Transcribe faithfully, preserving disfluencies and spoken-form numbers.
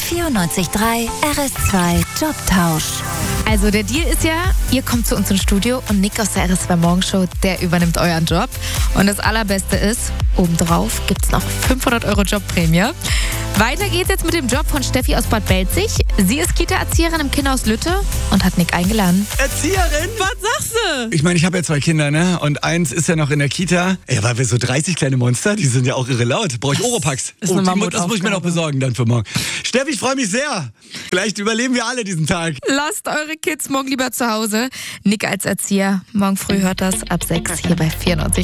vierundneunzig Komma drei R S zwei Jobtausch. Also der Deal ist ja, ihr kommt zu uns ins Studio und Nick aus der R S zwei Morgenshow, der übernimmt euren Job. Und das Allerbeste ist, obendrauf gibt's noch fünfhundert Euro Jobprämie. Weiter geht's jetzt mit dem Job von Steffi aus Bad Belzig. Sie ist Kita-Erzieherin im Kinderhaus Lütte und hat Nick eingeladen. Erzieherin? Was sagst du? Ich meine, ich habe ja zwei Kinder, ne? Und eins ist ja noch in der Kita. Ey, weil wir so dreißig kleine Monster, die sind ja auch irre laut. Brauche ich Oropax. ist Oh, eine die, mu- das muss ich mir noch Mammutaufgabe. besorgen dann für morgen. Steffi, ich freue mich sehr. Vielleicht überleben wir alle diesen Tag. Lasst eure Kids morgen lieber zu Hause. Nick als Erzieher, morgen früh hört das ab sechs hier bei vierundneunzig.